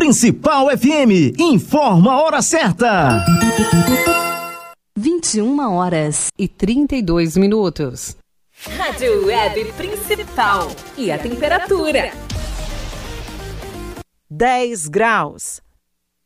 Principal FM, informa a hora certa. 21h32. Rádio Web Principal. E a temperatura? 10 graus.